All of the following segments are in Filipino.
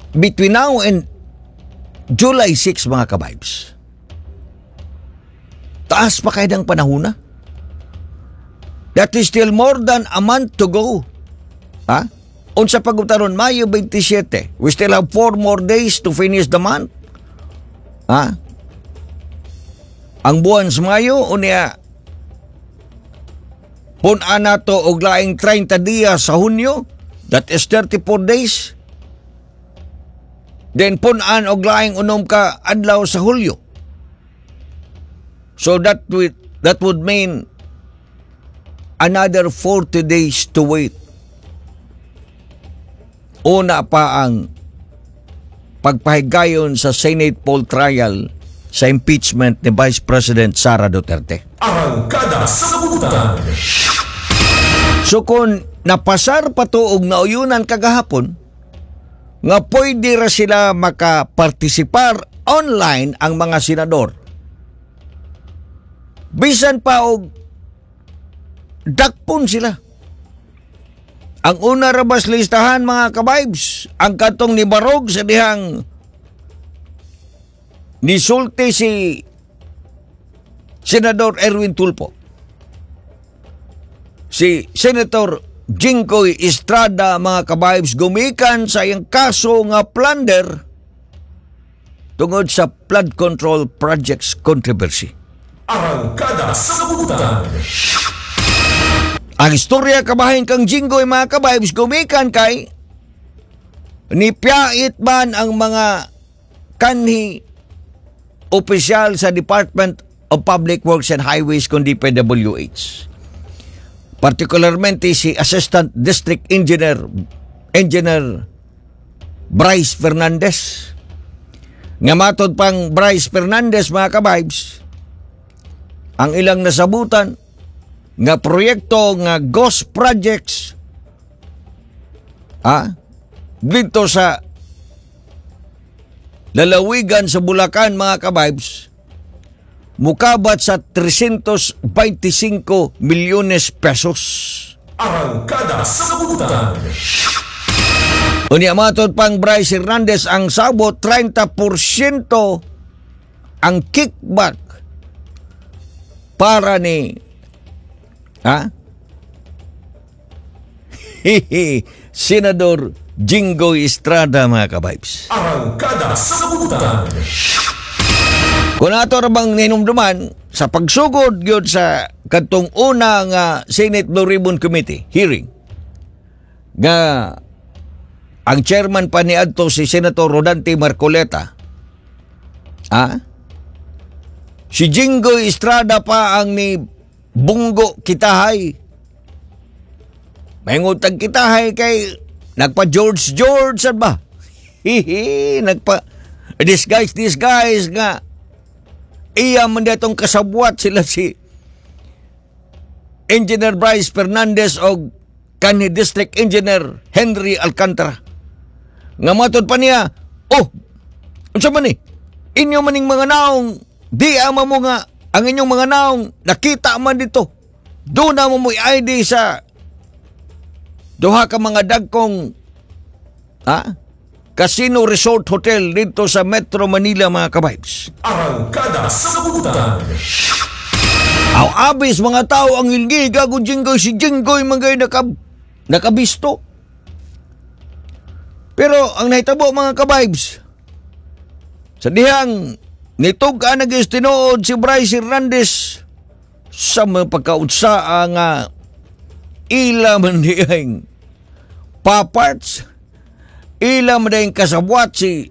between now and July 6, mga kabibes, taas pa kayo ng panahon na. That is still more than a month to go. Ha? Unsa pagutaron, Mayo 27. We still have 4 more days to finish the month. Ha? Ang buwan sa Mayo, unya, pun-an na to og laing 30 dias sa Hunyo. That is 34 days. Then pun-an og laing 6 ka adlaw sa Hulyo. So that would mean another 40 days to wait. Una pa ang pagpahigayon sa Senate poll trial sa impeachment ni Vice President Sara Duterte. Arangkada sa kabubutan. So kung napasar pa to og nauyunan kagahapon, nga pwede ra sila makapartisipar online ang mga senador. Bisan pa og dakpon sila. Ang una rabas listahan, mga kabibes, ang katong ni Barog sa dihang nisulti si Senador Erwin Tulfo. Si Senator Jinggoy Estrada, mga kabibes, gumikan sa iyang kaso nga plunder tungod sa flood control projects controversy. Arangkada sa kabubutan. Ang istorya kabahin kang Jinggoy, mga kabibes, gumikan kay nipyait man ang mga kanhi opisyal sa Department of Public Works and Highways kundi DPWH. Particularmente si Assistant District Engineer Bryce Fernandez. Nga matod pang Bryce Fernandez, mga kabibes, ang ilang nasabutan nga proyekto nga ghost projects dito sa lalawigan sa Bulacan, mga kabibes, mukabat sa 325 milyones pesos. Arangkada sa kabubutan. Unya matod pang Bryce Hernandez, ang sabot 30% ang kickback para ni Senador Jinggoy Estrada, mga kabibes. Arangkada sa kabubutan. Kung ato rabang ninumduman sa pagsugod gyud sa katong una nga Senate Blue Ribbon Committee hearing, nga ang chairman pa niadto si Senator Rodante Marcoleta, si Jinggoy Estrada pa ang ni Bungo Kitahay. May ngutag Kitahay kay nagpa-George ba? Disguise nga. Iya man datong kasabwat sila si Engineer Bryce Fernandez o kanhi District Engineer Henry Alcantara. Nga matod pa niya, unsa man ni? Inyo maning mga naong, di ama mo nga, ang inyong mga naong nakita man dito. Doon na mo ID sa duha ka mga dagkong Casino Resort Hotel dito sa Metro Manila, mga kabibes. Arangkada sa kabubutan. Aw abis mga tao ang ilgiga kung Jinggoy, si Jinggoy magay nakabisto. Pero ang nahitabo, mga kabibes, sa dihang nitog ka nag-istinood si Bryce Hernandez sa mga pagkautsaa nga ila man dihang paparts, ila man dihang kasabwat si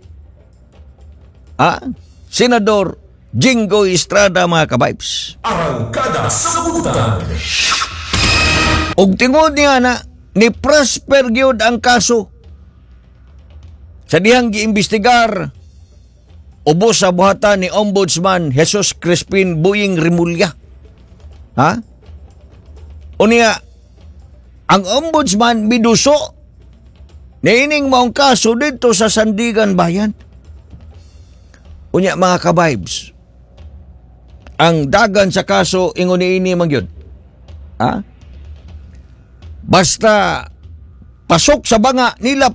Senador Jinggoy Estrada, mga kabibes. Arangkada sa kabubutan. Og tingod niya na ni Prosper gyud ang kaso sa dihang giimbestigar ubos sa buhatan ni Ombudsman Jesus Crispin Buying Rimulya. Unya, ang Ombudsman miduso niining maong kaso dito sa Sandigan Bayan. Unya, mga kabibes, ang dagan sa kaso ingon niini man gyud. Basta pasok sa banga nila